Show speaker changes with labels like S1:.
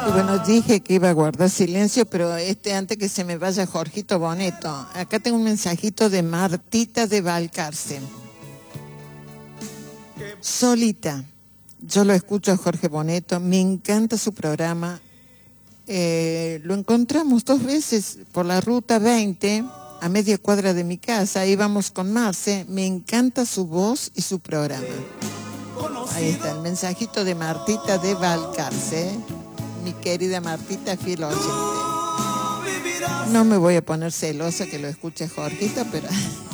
S1: Y bueno, dije que iba a guardar silencio, pero antes que se me vaya Jorgito Boneto. Acá tengo un mensajito de Martita de Balcarce. Solita. Yo lo escucho a Jorge Boneto, me encanta su programa. Lo encontramos 2 veces por la ruta 20, a media cuadra de mi casa. Íbamos con Marce. Me encanta su voz y su programa. Ahí está el mensajito de Martita de Balcarce. Mi querida Martita, fiel oyente. No me voy a poner celosa que lo escuche Jorgito, pero